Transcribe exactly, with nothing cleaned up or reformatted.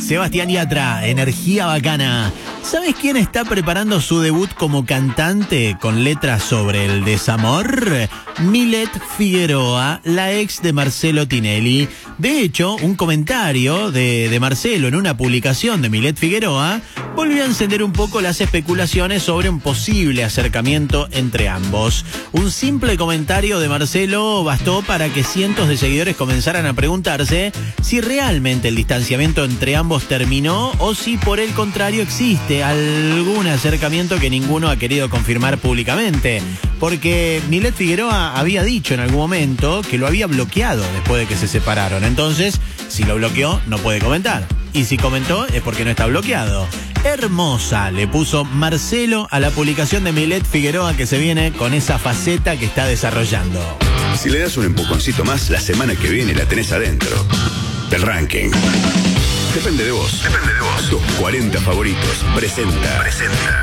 Sebastián Yatra, energía bacana. ¿Sabes quién está preparando su debut como cantante con letras sobre el desamor? Milet Figueroa, la ex de Marcelo Tinelli. De hecho, un comentario de, de Marcelo en una publicación de Milet Figueroa volvió a encender un poco las especulaciones sobre un posible acercamiento entre ambos. Un simple comentario de Marcelo bastó para que cientos de seguidores comenzaran a preguntarse si realmente el distanciamiento entre ambos terminó o si por el contrario existe algún acercamiento que ninguno ha querido confirmar públicamente. Porque Milet Figueroa había dicho en algún momento que lo había bloqueado después de que se separaron. Entonces, si lo bloqueó, no puede comentar. Y si comentó, es porque no está bloqueado. Hermosa, le puso Marcelo a la publicación de Milet Figueroa que se viene con esa faceta que está desarrollando. Si le das un empujoncito más, la semana que viene la tenés adentro del ranking. Depende de vos. Depende de vos. Tus cuarenta favoritos. Presenta. Presenta.